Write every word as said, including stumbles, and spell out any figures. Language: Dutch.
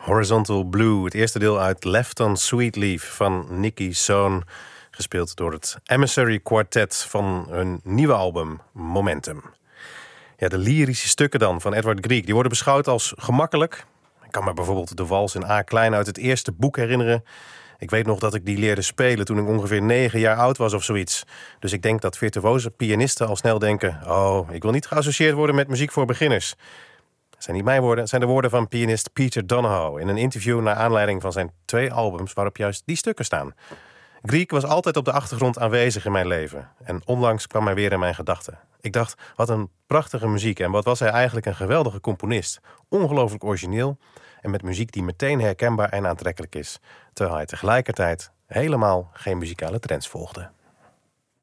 Horizontal Blue, het eerste deel uit Left on Sweet Leaf van Nicky Sohn, gespeeld door het Emissary Quartet van hun nieuwe album Momentum. Ja, de lyrische stukken dan van Edward Grieg, die worden beschouwd als gemakkelijk. Ik kan me bijvoorbeeld de wals in A klein uit het eerste boek herinneren. Ik weet nog dat ik die leerde spelen toen ik ongeveer negen jaar oud was of zoiets. Dus ik denk dat virtuoze pianisten al snel denken: oh, ik wil niet geassocieerd worden met muziek voor beginners. Dat zijn niet mijn woorden, het zijn de woorden van pianist Peter Donohoe in een interview naar aanleiding van zijn twee albums waarop juist die stukken staan. Grieg was altijd op de achtergrond aanwezig in mijn leven en onlangs kwam hij weer in mijn gedachten. Ik dacht, wat een prachtige muziek en wat was hij eigenlijk een geweldige componist. Ongelooflijk origineel en met muziek die meteen herkenbaar en aantrekkelijk is, terwijl hij tegelijkertijd helemaal geen muzikale trends volgde.